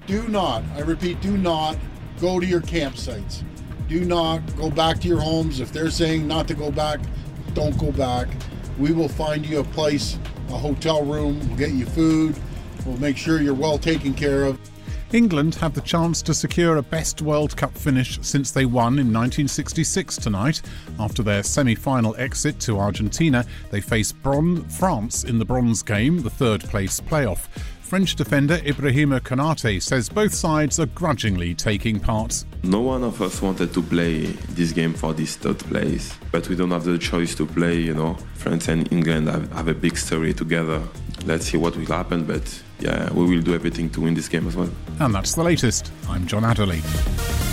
Do not, I repeat, do not go to your campsites. Do not go back to your homes. If they're saying not to go back, don't go back. We will find you a place, a hotel room, we'll get you food, we'll make sure you're well taken care of. England have the chance to secure a best World Cup finish since they won in 1966 tonight. After their semi-final exit to Argentina, they face France in the bronze game, the third-place playoff. French defender Ibrahima Konate says both sides are grudgingly taking part. No one of us wanted to play this game for this third place, but we don't have the choice to play, France and England have a big story together. Let's see what will happen, but yeah, we will do everything to win this game as well. And that's the latest. I'm John Adderley.